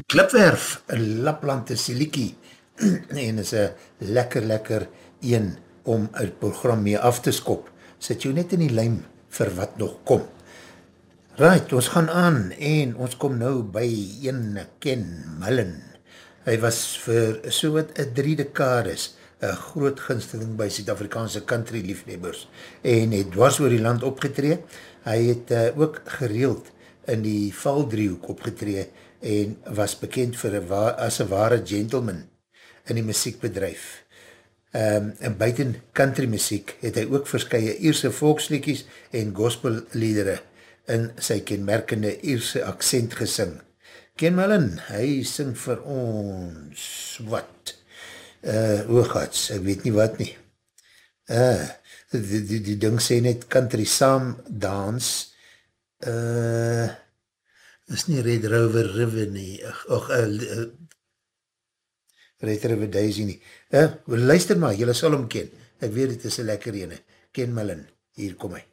Klipwerf, Lapland is Siliki, en is een lekker een om het program mee af te skop. Sit jou net in die lijn vir wat nog kom. Right, ons gaan aan en ons kom nou by een Ken Mullen. Hy was vir so wat 3 dekades een groot gunsteling by Suid-Afrikaanse country liefhebbers en het dwars oor die land opgetree. Hy het ook gereeld in die Valdriehoek opgetree en was bekend vir as een ware gentleman in die muziekbedryf. En buiten country muziek het hy ook verskye Ierse volksliedjies en gospelliedere in sy kenmerkende Ierse accent gesing. Ken Mullen, hy sing vir ons wat? Oogats, ek weet nie wat nie. Die ding sê net country saam dans, is nie Red Rover River nie, Red River Daisy nie. Luister maar, jylle sal hom ken, ek weet het is een lekker ene. Ken Mullen, hier kom hy.